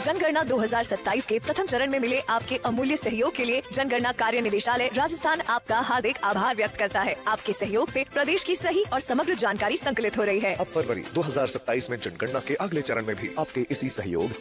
जनगणना 2027 के प्रथम चरण में मिले आपके अमूल्य सहयोग के लिए जनगणना कार्य निदेशालय राजस्थान आपका हार्दिक आभार व्यक्त करता है। आपके सहयोग से प्रदेश की सही और समग्र जानकारी संकलित हो रही है। अब फरवरी 2027 में जनगणना के अगले चरण में भी आपके इसी सहयोग